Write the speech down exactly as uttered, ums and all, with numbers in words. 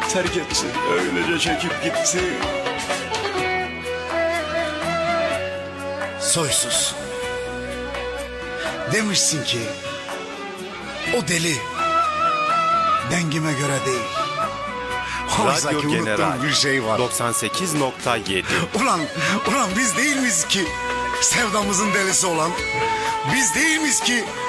terk etti, öylece çekip gitti. Soysuz. Demişsin ki o deli dengime göre değil. Oysa Radyo ki General unuttuğum bir şey var. doksan sekiz nokta yedi. Ulan, ulan biz değil miyiz ki sevdamızın delisi olan? Biz değil miyiz ki